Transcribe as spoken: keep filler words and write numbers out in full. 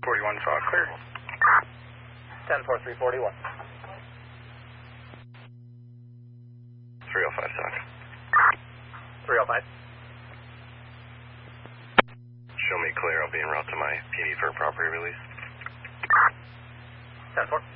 forty-one, saw clear. ten four three forty-one. three oh five, Sock. three oh five. Show me clear. I'll be en route to my P D for a property release. ten four.